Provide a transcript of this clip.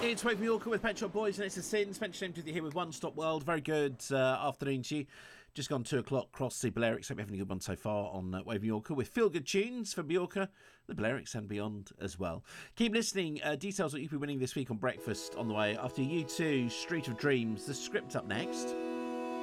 It's Wave Mallorca with Pet Shop Boys and It's a Sin. Spencer James with you here with One Stop World. Very good afternoon to you. Just gone 2 o'clock across the Balearics. Hope you're having a good one so far on Wave Mallorca with feel good tunes for Mallorca, the Balearics and beyond as well. Keep listening. Details what you'll be winning this week on breakfast on the way after U2 Street of Dreams. The script up next.